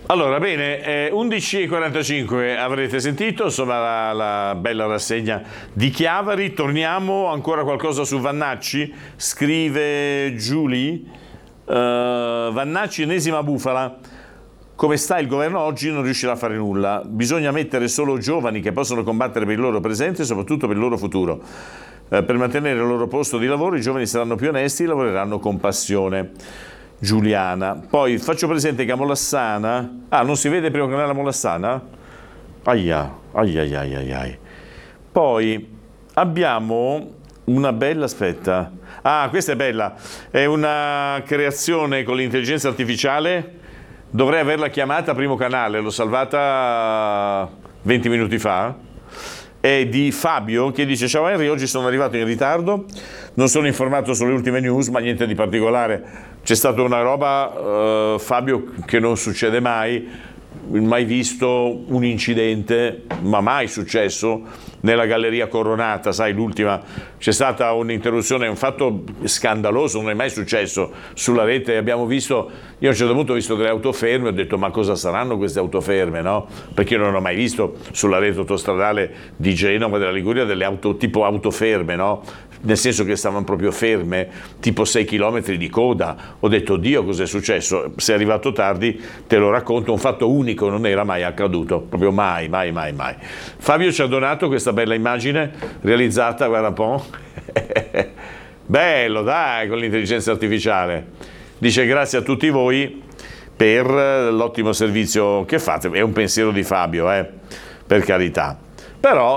Allora, bene, 11:45 avrete sentito, insomma, la bella rassegna di Chiavari. Torniamo, ancora qualcosa su Vannacci? Scrive Giulia, Vannacci, ennesima bufala. Come sta il governo oggi non riuscirà a fare nulla. Bisogna mettere solo giovani che possono combattere per il loro presente e soprattutto per il loro futuro. Per mantenere il loro posto di lavoro i giovani saranno più onesti e lavoreranno con passione. Giuliana. Poi faccio presente che a Molassana... Ah, non si vede il primo canale a Molassana? Aia. Poi abbiamo una bella... Aspetta. Ah, questa è bella. È una creazione con l'intelligenza artificiale. Dovrei averla chiamata primo canale. L'ho salvata 20 minuti fa. È di Fabio che dice: ciao Henry, oggi sono arrivato in ritardo, non sono informato sulle ultime news, ma niente di particolare. C'è stata una roba, Fabio, che non succede mai visto un incidente, ma mai successo nella Galleria Coronata, sai, l'ultima, c'è stata un'interruzione, un fatto scandaloso, non è mai successo sulla rete. Abbiamo visto, io a un certo punto ho visto delle auto ferme, ho detto ma cosa saranno queste auto ferme, no? Perché io non ho mai visto sulla rete autostradale di Genova, della Liguria, delle auto tipo auto ferme, no? Nel senso che stavano proprio ferme, tipo 6 chilometri di coda. Ho detto Dio, cos'è successo? Sei arrivato tardi, te lo racconto, un fatto unico, non era mai accaduto, proprio mai. Fabio ci ha donato questa bella immagine realizzata, guarda un po', bello dai, con l'intelligenza artificiale. Dice grazie a tutti voi per l'ottimo servizio che fate, è un pensiero di Fabio, per carità, però